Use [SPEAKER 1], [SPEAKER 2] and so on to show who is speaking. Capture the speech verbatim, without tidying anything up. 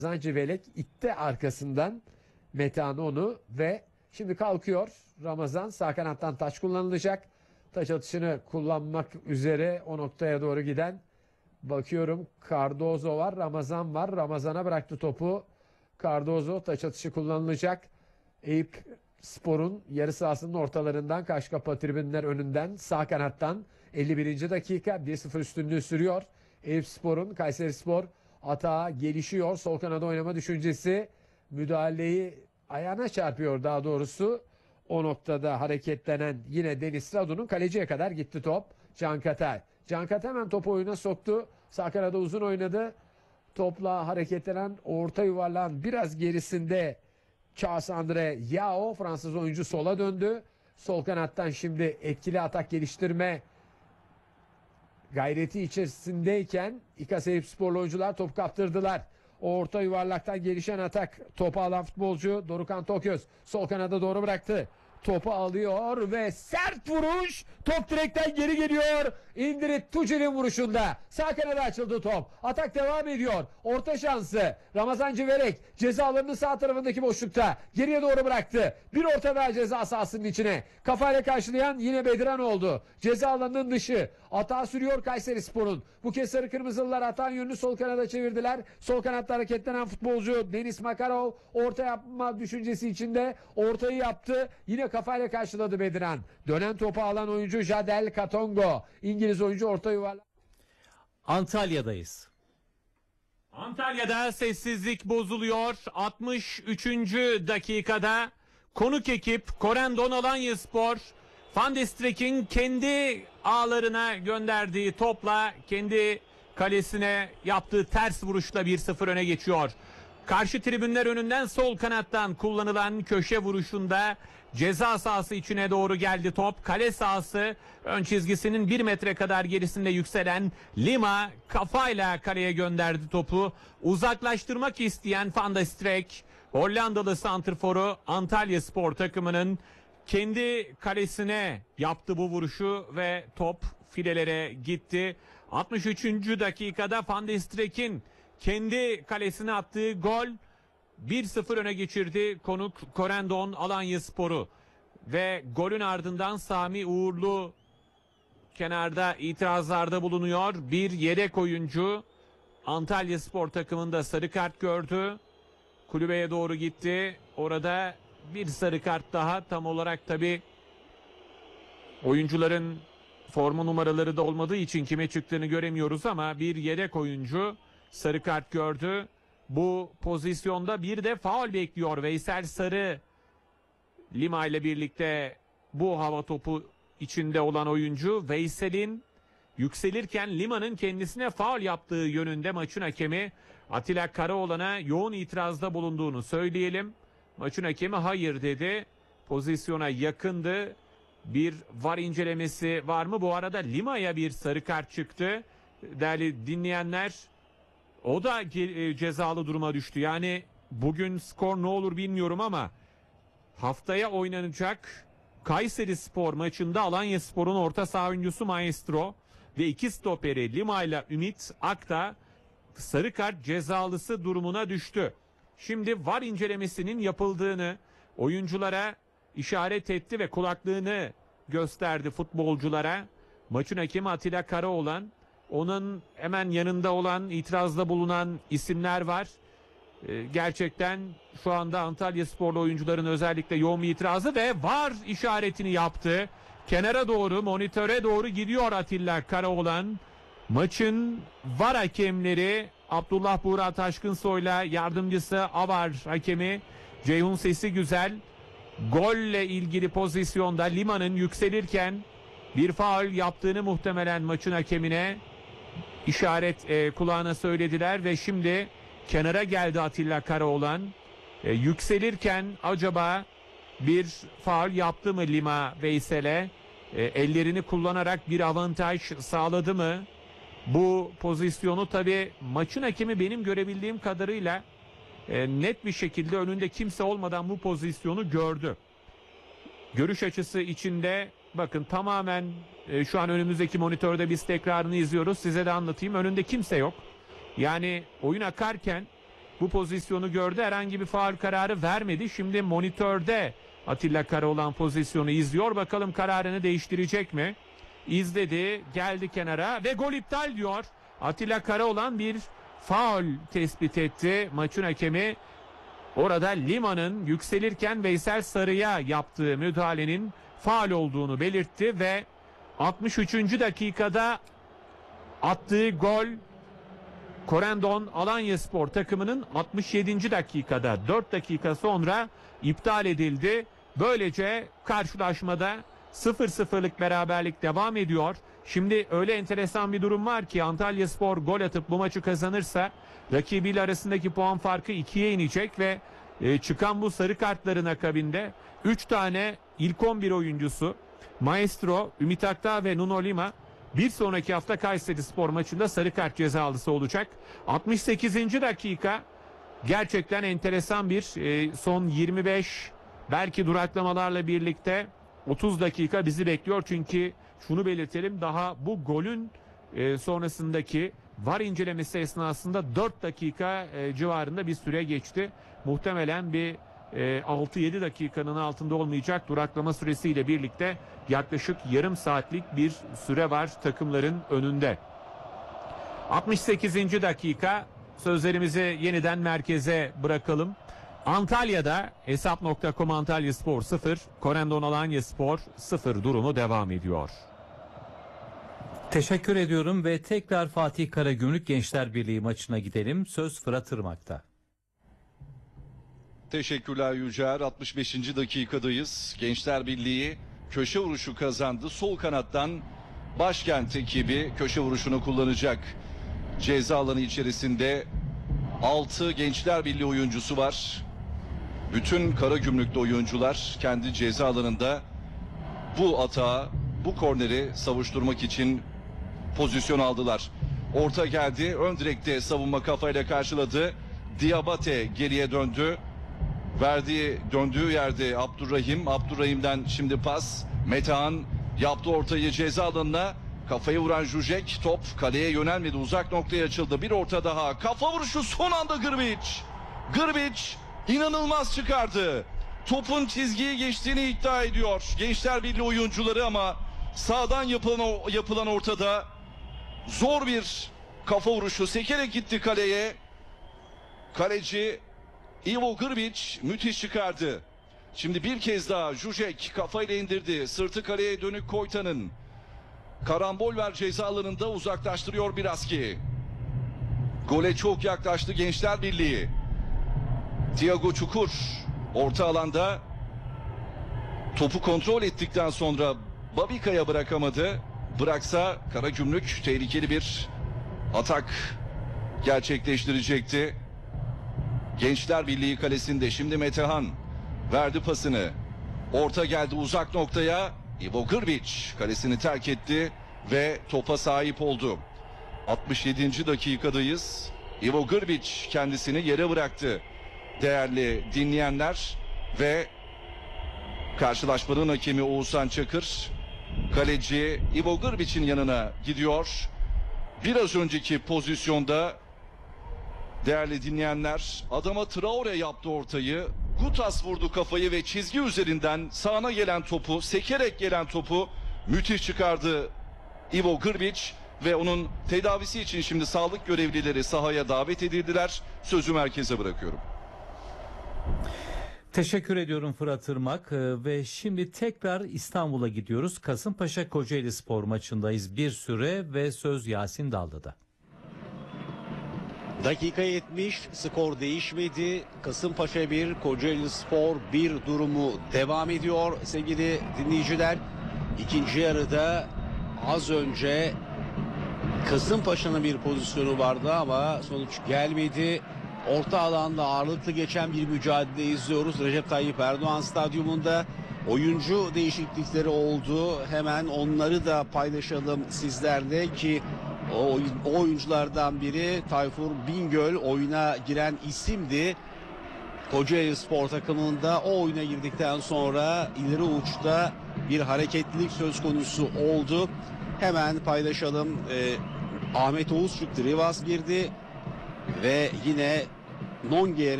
[SPEAKER 1] Civelek itti arkasından Metehan onu ve şimdi kalkıyor. Ramazan sağ kanattan taç kullanılacak. Taç atışını kullanmak üzere o noktaya doğru giden bakıyorum Cardozo var, Ramazan var. Ramazan'a bıraktı topu. Cardozo taç atışı kullanılacak. Eyüp Spor'un yarı sahasının ortalarından Kaşkapa tribünler önünden sağ kanattan elli birinci dakika bir sıfır üstünlüğü sürüyor. Eyüp Spor'un Kayserispor atağa gelişiyor. Sol kanada oynama düşüncesi müdahaleyi ayağına çarpıyor daha doğrusu. O noktada hareketlenen yine Deniz Radu'nun kaleciye kadar gitti top. Cankatay. Cankatay hemen topu oyuna soktu. Sağ kanada uzun oynadı. Topla hareketlenen orta yuvarlağın biraz gerisinde Charles Andre Yao Fransız oyuncu sola döndü. Sol kanattan şimdi etkili atak geliştirme gayreti içerisindeyken İKA Eyüp Sporlu oyuncular top kaptırdılar. O orta yuvarlaktan gelişen atak. Topu alan futbolcu Dorukhan Toköz sol kanada doğru bıraktı. Topu alıyor ve sert vuruş. Top direkten geri geliyor. İndirit Tucil'in vuruşunda. Sağ kanada açıldı top. Atak devam ediyor. Orta şansı. Ramazan Civelek ceza alanının sağ tarafındaki boşlukta. Geriye doğru bıraktı. Bir orta daha ceza sahasının içine. Kafayla karşılayan yine Bediran oldu. Ceza alanının dışı. Atağı sürüyor Kayserispor'un. Bu kez sarı kırmızılılar atağın yönünü sol kanada çevirdiler. Sol kanatta hareketlenen futbolcu Deniz Makarov orta yapma düşüncesi içinde ortayı yaptı. Yine kafayla karşıladı Bediran. Dönen topu alan oyuncu Jadel Katongo. İngiliz oyuncu orta yuvarlak.
[SPEAKER 2] Antalya'dayız. Antalya'da sessizlik bozuluyor. altmış üçüncü dakikada konuk ekip Corendon Alanyaspor Van de Streek'in kendi ağlarına gönderdiği topla kendi kalesine yaptığı ters vuruşla bir sıfır öne geçiyor. Karşı tribünler önünden sol kanattan kullanılan köşe vuruşunda ceza sahası içine doğru geldi top. Kale sahası ön çizgisinin bir metre kadar gerisinde yükselen Lima kafayla kaleye gönderdi topu. Uzaklaştırmak isteyen Van de Streek, Hollandalı santrforu Antalyaspor takımının kendi kalesine yaptı bu vuruşu ve top filelere gitti. altmış üçüncü dakikada Van de Streek'in kendi kalesine attığı gol bir sıfır öne geçirdi konuk Corendon Alanyaspor'u. Ve golün ardından Sami Uğurlu kenarda itirazlarda bulunuyor. Bir yedek oyuncu Antalyaspor takımında sarı kart gördü. Kulübeye doğru gitti. Orada bir sarı kart daha, tam olarak tabi oyuncuların forma numaraları da olmadığı için kime çıktığını göremiyoruz ama bir yedek oyuncu sarı kart gördü. Bu pozisyonda bir de faul bekliyor Veysel Sarı. Lima ile birlikte bu hava topu içinde olan oyuncu Veysel'in yükselirken Lima'nın kendisine faul yaptığı yönünde maçın hakemi Atilla Karaoğlan'a yoğun itirazda bulunduğunu söyleyelim. Maçın hakemi hayır dedi. Pozisyona yakındı. Bir var incelemesi var mı? Bu arada Lima'ya bir sarı kart çıktı. Değerli dinleyenler, o da cezalı duruma düştü. Yani bugün skor ne olur bilmiyorum ama haftaya oynanacak Kayserispor maçında Alanyaspor'un orta saha oyuncusu Maestro ve iki stoperi Lima ile Ümit Akta sarı kart cezalısı durumuna düştü. Şimdi var incelemesinin yapıldığını oyunculara işaret etti ve kulaklığını gösterdi futbolculara. Maçın hakemi Atilla Karaoğlan. Onun hemen yanında olan, itirazda bulunan isimler var. Ee, gerçekten şu anda Antalyasporlu oyuncuların özellikle yoğun bir itirazı ve var işaretini yaptı. Kenara doğru, monitöre doğru gidiyor Atilla Karaoğlan. Maçın var hakemleri Abdullah Buğra Taşkınsoy'la yardımcısı Avar hakemi Ceyhun Sesi Güzel. Golle ilgili pozisyonda Lima'nın yükselirken bir faul yaptığını muhtemelen maçın hakemine işaret e, kulağına söylediler ve şimdi kenara geldi Atilla Karaoğlan. E, yükselirken acaba bir faul yaptı mı Lima Veysel'e? E, ellerini kullanarak bir avantaj sağladı mı? Bu pozisyonu tabii maçın hakemi benim görebildiğim kadarıyla e, net bir şekilde önünde kimse olmadan bu pozisyonu gördü. Görüş açısı içinde bakın tamamen e, şu an önümüzdeki monitörde biz tekrarını izliyoruz. Size de anlatayım. Önünde kimse yok. Yani oyun akarken bu pozisyonu gördü. Herhangi bir faul kararı vermedi. Şimdi monitörde Atilla Karaoğlan pozisyonu izliyor. Bakalım kararını değiştirecek mi? İzledi, geldi kenara ve gol iptal diyor. Atilla Karaoğlan bir faul tespit etti. Maçın hakemi orada Lima'nın yükselirken Veysel Sarı'ya yaptığı müdahalenin faul olduğunu belirtti ve altmış üçüncü dakikada attığı gol Corendon Alanyaspor takımının altmış yedinci dakikada dört dakika sonra iptal edildi. Böylece karşılaşmada sıfır sıfırlık beraberlik devam ediyor. Şimdi öyle enteresan bir durum var ki Antalyaspor gol atıp bu maçı kazanırsa rakibiyle arasındaki puan farkı ikiye inecek ve e, çıkan bu sarı kartların akabinde üç tane ilk on bir oyuncusu Maestro, Ümit Akdağ ve Nuno Lima bir sonraki hafta Kayserispor maçında sarı kart cezalısı olacak. altmış sekizinci dakika gerçekten enteresan bir e, son yirmi beş belki duraklamalarla birlikte otuz dakika bizi bekliyor. Çünkü şunu belirtelim, daha bu golün e, sonrasındaki VAR incelemesi esnasında dört dakika e, civarında bir süre geçti. Muhtemelen bir e, altı yedi dakikanın altında olmayacak duraklama süresiyle birlikte yaklaşık yarım saatlik bir süre var takımların önünde. altmış sekizinci dakika, sözlerimizi yeniden merkeze bırakalım. Antalya'da hesap nokta com Antalyaspor sıfır, Corendon Alanyaspor sıfır durumu devam ediyor.
[SPEAKER 3] Teşekkür ediyorum ve tekrar Fatih Karagümrük Gençler Birliği maçına gidelim. Söz Fırat Irmak'ta.
[SPEAKER 4] Teşekkürler Yücer. altmış beşinci dakikadayız. Gençler Birliği köşe vuruşu kazandı. Sol kanattan Başkent ekibi köşe vuruşunu kullanacak. Ceza alanı içerisinde altı Gençler Birliği oyuncusu var. Bütün Karagümrüklü oyuncular kendi ceza alanında bu atağı, bu korneri savuşturmak için pozisyon aldılar. Orta geldi. Ön direkte savunma kafayla karşıladı. Diabate geriye döndü. Verdiği, döndüğü yerde Abdurrahim. Abdurrahim'den şimdi pas. Metehan yaptı ortayı ceza alanına. Kafayı vuran Jujek. Top kaleye yönelmedi. Uzak noktaya açıldı. Bir orta daha. Kafa vuruşu son anda Grbić. Grbić inanılmaz çıkardı. Topun çizgiyi geçtiğini iddia ediyor Gençler Birliği oyuncuları ama sağdan yapılan, yapılan ortada zor bir kafa vuruşu. Sekerek gitti kaleye. Kaleci Ivo Grbić müthiş çıkardı. Şimdi bir kez daha Jujek kafayla indirdi. Sırtı kaleye dönük Koytan'ın. Karambol ver ceza alanında uzaklaştırıyor Biraski. Gole çok yaklaştı Gençler Birliği. Thiago Çukur orta alanda topu kontrol ettikten sonra Babika'ya bırakamadı. Bıraksa Karagümrük tehlikeli bir atak gerçekleştirecekti. Gençler Birliği kalesinde şimdi Metehan verdi pasını. Orta geldi uzak noktaya. Ivo Grbić kalesini terk etti ve topa sahip oldu. altmış yedinci dakikadayız. Ivo Grbić kendisini yere bıraktı. Değerli dinleyenler ve karşılaşmanın hakemi Oğuzhan Çakır kaleci Ivo Grbić'in yanına gidiyor. Biraz önceki pozisyonda değerli dinleyenler Adama Traore yaptı ortayı. Gutas vurdu kafayı ve çizgi üzerinden sağına gelen topu, sekerek gelen topu müthiş çıkardı Ivo Grbić ve onun tedavisi için şimdi sağlık görevlileri sahaya davet edildiler. Sözü merkeze bırakıyorum.
[SPEAKER 3] Teşekkür ediyorum Fırat Irmak ve şimdi tekrar İstanbul'a gidiyoruz. Kasımpaşa Kocaeli Spor maçındayız bir süre ve söz Yasin Dallı'da.
[SPEAKER 5] Dakika yetmiş, skor değişmedi. Kasımpaşa bir, Kocaeli Spor bir durumu devam ediyor sevgili dinleyiciler. İkinci yarıda az önce Kasımpaşa'nın bir pozisyonu vardı ama sonuç gelmedi. Orta alanda ağırlıklı geçen bir mücadele izliyoruz. Recep Tayyip Erdoğan Stadyumunda oyuncu değişiklikleri oldu. Hemen onları da paylaşalım sizlerle ki o, o oyunculardan biri Tayfur Bingöl oyuna giren isimdi. Kocaeli Spor takımında o oyuna girdikten sonra ileri uçta bir hareketlilik söz konusu oldu. Hemen paylaşalım. Ee, Ahmet Oğuz çıktı. Rivas girdi ve yine Nonge